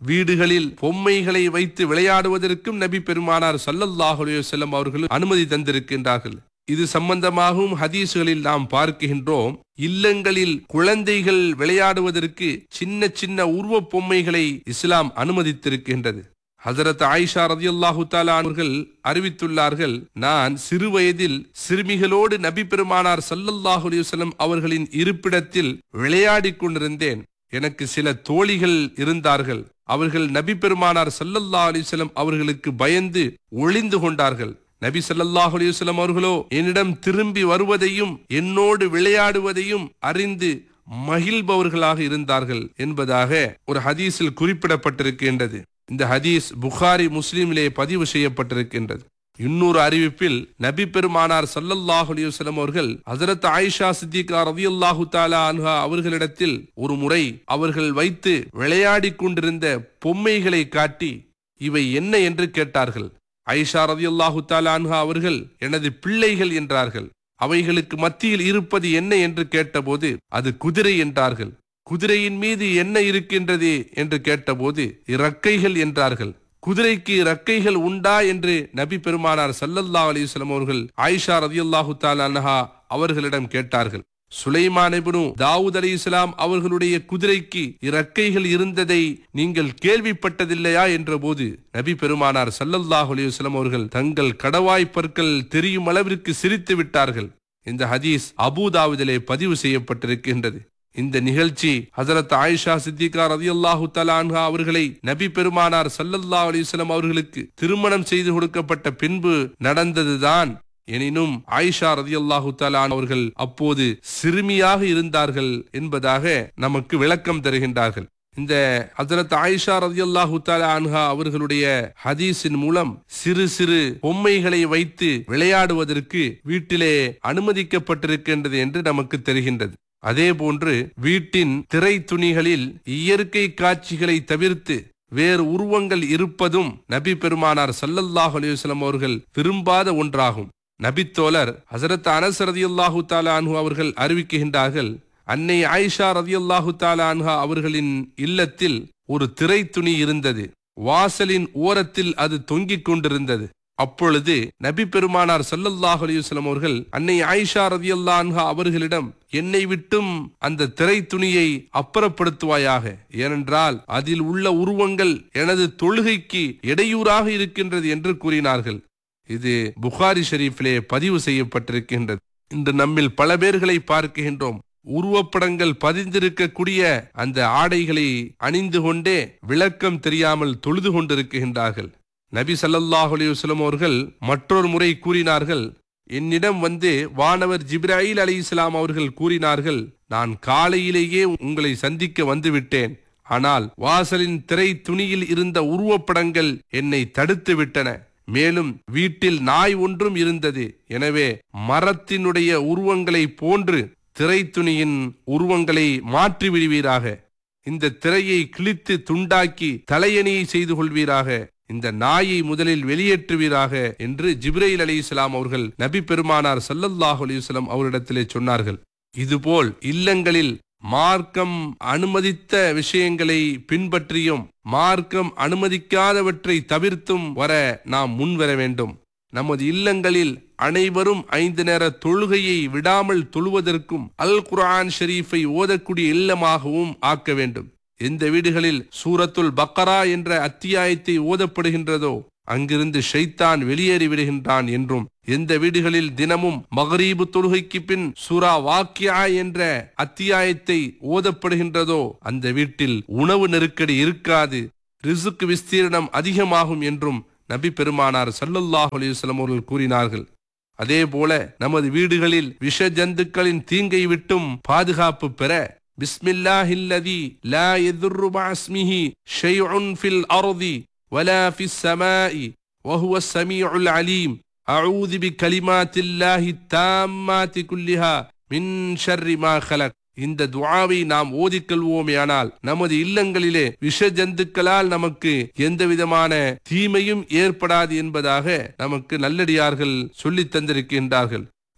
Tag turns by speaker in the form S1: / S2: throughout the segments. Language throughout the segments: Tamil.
S1: வீடுகளில் பொம்மைகளை வைத்து விளையாடுவதற்கும் நபி பெருமானார் ஸல்லல்லாஹு அலைஹி வஸல்லம் அவர்கள் அனுமதி தந்திருக்கின்றார்கள். இது சம்பந்தமாகவும் ஹதீஸ்களில் நாம் பார்க்கின்றோம். இல்லங்களில் குழந்தைகள் விளையாடுவதற்கு சின்ன சின்ன உருவ பொம்மைகளை இஸ்லாம் அனுமதித்திருக்கின்றது. ஹஜரத் ஆயிஷா ரலியல்லாஹு தஆலா அவர்கள் அறிவித்துள்ளார்கள், நான் சிறு வயதில் சிறுமிகளோடு நபி பெருமானார் ஸல்லல்லாஹு அலைஹி வஸல்லம் அவர்களின் இருப்பிடத்தில் விளையாடிக் கொண்டிருந்தேன். எனக்கு சில தோழிகள் இருந்தார்கள். அவர்கள் நபி பெருமானார் ஸல்லல்லாஹு அலைஹி வஸல்லம் அவர்களுக்கு பயந்து ஒளிந்து கொண்டார்கள். நபி ஸல்லல்லாஹு அலைஹி வஸல்லம் அவர்களோ என்னிடம் திரும்பி வருவதையும் என்னோடு விளையாடுவதையும் அறிந்து மகிழ்பவர்களாக இருந்தார்கள் என்பதாக ஒரு ஹதீஸில் குறிப்பிடப்பட்டிருக்கின்றது. இந்த ஹதீஸ் புகாரி முஸ்லிமிலே பதிவு செய்யப்பட்டிருக்கின்றது. இன்னொரு அறிவிப்பில் நபி பெருமானார் ஸல்லல்லாஹு அலைஹி வஸல்லம் அவர்கள் ஹஜ்ரத் ஆயிஷா சித்திகா ரலியல்லாஹு தஆலா அன்ஹா அவர்களிடத்தில் ஒரு முறை அவர்கள் வைத்து விளையாடி கொண்டிருந்த பொம்மைகளை காட்டி இவை என்ன என்று கேட்டார்கள். ஆயிஷா ரலியல்லாஹு தஆலா அன்ஹா அவர்கள் எனது பிள்ளைகள் என்றார்கள். அவைகளுக்கு மத்தியில் இருப்பது என்ன என்று கேட்டபோது அது குதிரை என்றார்கள். குதிரையின் மீது என்ன இருக்கின்றது என்று கேட்டபோது இறக்கைகள் என்றார்கள். குதிரைக்கு இறக்கைகள் உண்டா என்று நபி பெருமானார் ஸல்லல்லாஹு அலைஹி வஸல்லம் அவர்கள் ஆயிஷா ரலியல்லாஹு தஆலா அன்ஹா அவர்களிடம் கேட்டார்கள். சுலைமான் இப்னு தாவூத் அலைஹிஸ்ஸலாம் அவர்களுடைய குதிரைக்கு இறக்கைகள் இருந்ததை நீங்கள் கேள்விப்பட்டதில்லையா என்ற போது நபி பெருமானார் ஸல்லல்லாஹு அலைஹி வஸல்லம் அவர்கள் தங்கள் கடவாய் பற்கள் தெரியும் அளவிற்கு சிரித்து விட்டார்கள். இந்த ஹதீஸ் அபூ தாவூதிலே பதிவு செய்யப்பட்டிருக்கின்றது. இந்த நிகழ்ச்சி ஹஜரத் ஆயிஷா சித்திகா ரலியல்லாஹு தஆலா அன்ஹா அவர்களை நபி பெருமானார் ஸல்லல்லாஹு அலைஹி வஸல்லம் அவர்களுக்கு திருமணம் செய்து கொடுக்கப்பட்ட பின்பு நடந்ததுதான். எனினும் ஆயிஷா ரலியல்லாஹு தஆலா அவர்கள் அப்போது சிறுமியாக இருந்தார்கள் என்பதாக நமக்கு விளக்கம் தருகின்றார்கள். இந்த ஹஜரத் ஆயிஷா ரலியல்லாஹு தஆலா அன்ஹா அவர்களுடைய ஹதீஸின் மூலம் சிறு சிறு பொம்மைகளை வைத்து விளையாடுவதற்கு வீட்டிலே அனுமதிக்கப்பட்டிருக்கின்றது என்று நமக்கு தெரிகின்றது. அதே போன்று வீட்டின் திரை துணிகளில் இயற்கை காட்சிகளை தவிர்த்து வேறு உருவங்கள் இருப்பதும் நபி பெருமானார் ஸல்லல்லாஹு அலைஹி வஸல்லம் அவர்கள் விரும்பாத ஒன்றாகும். நபித்தோழர் ஹஜரத் அனஸ் ரலியல்லாஹு தஆலா அன்ஹு அவர்கள் அறிவிக்கின்றார்கள், அன்னை ஆயிஷா ரலியல்லாஹு தஆலா அன்ஹா அவர்களின் இல்லத்தில் ஒரு திரை துணி இருந்தது. வாசலின் ஓரத்தில் அது தொங்கிக் கொண்டிருந்தது. அப்பொழுது நபி பெருமானார் ஸல்லல்லாஹு அலைஹி வஸல்லம் அவர்கள் அன்னை ஆயிஷா ரலியல்லாஹு அன்ஹா அவர்களிடம், என்னை விட்டும் அந்த திரை துணியை அப்புறப்படுத்துவாயாக, ஏனென்றால் அதில் உள்ள உருவங்கள் எனது தொழுகைக்கு இடையூறாக இருக்கின்றது என்று கூறினார்கள். இது புகாரி ஷரீஃபிலே பதிவு செய்யப்பட்டிருக்கின்றது. இன்று நம்மில் பல பேர்களை பார்க்கின்றோம், உருவப்படங்கள் பதிந்திருக்கக்கூடிய அந்த ஆடைகளை அணிந்து கொண்டே விளக்கம் தெரியாமல் தொழுது கொண்டிருக்கின்றார்கள். நபி ஸல்லல்லாஹு அலைஹி வஸல்லம் அவர்கள் மற்றொரு முறை கூறினார்கள், என்னிடம் வந்து வானவர் ஜிப்ராயில் அலைஹிஸ்ஸலாம் அவர்கள் கூறினார்கள், நான் காலையிலேயே உங்களை சந்திக்க வந்துவிட்டேன். ஆனால் வாசலின் திரை துணியில் இருந்த உருவப்படங்கள் என்னை தடுத்து விட்டன. மேலும் வீட்டில் நாய் ஒன்றும் இருந்தது. எனவே மரத்தினுடைய உருவங்களை போன்று திரை துணியின் உருவங்களை மாற்றி விடுவீராக. இந்த திரையை கிழித்து துண்டாக்கி தலையணியை செய்து கொள்வீராக. இந்த நாயை முதலில் வெளியேற்றுவீராக என்று ஜிப்ரீல் அலைஹிஸ்ஸலாம் அவர்கள் நபி பெருமானார் ஸல்லல்லாஹு அலைஹி வஸல்லம் அவரிடத்திலே சொன்னார்கள். இதுபோல் இல்லங்களில் மார்க்கம் அனுமதித்த விஷயங்களை பின்பற்றியும் மார்க்கம் அனுமதிக்காதவற்றை தவிர்த்தும் வர நாம் முன்வர வேண்டும். நமது இல்லங்களில் அனைவரும் 5 நேர தொழுகையை விடாமல் தொழுவதற்கும் அல் குர்ஆன் ஷரீஃபை ஓதக்கூடிய இல்லமாகவும் ஆக்க வேண்டும். எந்த வீடுகளில் சூரத்துல் பக்கரா என்ற அத்தியாயத்தை ஓதப்படுகின்றதோ அங்கிருந்து ஷைத்தான் வெளியேறி விடுகின்றான் என்றும், எந்த வீடுகளில் தினமும் மக்ரீபு தொழுகைக்கு பின் சூரா வாக்கியா என்ற அத்தியாயத்தை ஓதப்படுகின்றதோ அந்த வீட்டில் உணவு நெருக்கடி இருக்காது, ரிசுக் விஸ்தீர்ணம் அதிகமாகும் என்றும் நபி பெருமானார் ஸல்லல்லாஹு அலைஹி வஸல்லம் அவர்கள் கூறினார்கள். அதே போல நமது வீடுகளில் விஷ ஜந்துக்களின் தீங்கை விட்டும் பாதுகாப்பு பெற பிஸ்மில்லாஹில்லதி லா யதுர்ரு மஅஸ்மிஹி ஷைஉன் ஃபில் அர்தி வலா ஃபிஸ் ஸமாஇ வஹுவஸ் ஸமீஉல் அலீம் அஊது பிகலிமாத்தில்லாஹி தாம்மாத்தி குல்லிஹா மின் ஷர்ரி மா ஹலக். இந்த துஆவை நாம் ஓதிக்கொள்வோமேயானால் நமது இல்லங்களிலே விஷ ஜந்துக்களால் நமக்கு எந்த விதமான தீமையும் ஏற்படாது என்பதாக நமக்கு நல்லடியார்கள் சொல்லி தந்திருக்கின்றார்கள்.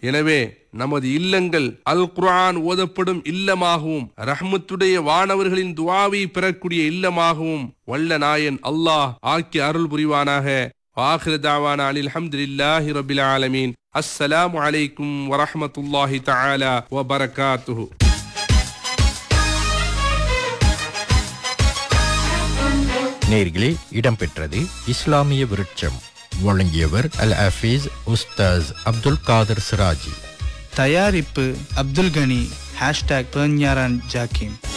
S1: எனவே நமது இல்லங்கள் அல் குர்ஆன் ஓதப்படும் இல்லமாகவும் ரஹ்மத்துடைய வானவர்களின் துஆவை பெறக்கூடிய இல்லமாகவும் வல்ல நாயன் அல்லாஹ் ஆக்கி அருள் புரிவானாக. ஆகிர தாவானா அல்ஹம்துலில்லாஹி ரப்பில் ஆலமீன். அஸ்ஸலாமு அலைக்கும் வரஹ்மத்துல்லாஹி தஆலா வ பரகாத்துஹு.
S2: நேர்களே, இடம்பெற்றது இஸ்லாமிய விருட்சம். வழங்கியவர் அல் ஹஃபீஸ் உஸ்தாஸ் அப்துல் காதர் சிராஜி.
S3: தயாரிப்பு அப்துல் கனி. #பேஞ்ஞாரான் ஜாக்கிம்.